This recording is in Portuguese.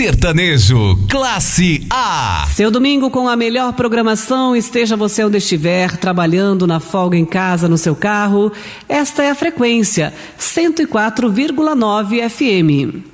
Sertanejo, classe A. Seu domingo com a melhor programação, esteja você onde estiver, trabalhando, na folga, em casa, no seu carro. Esta é a frequência 104,9 FM.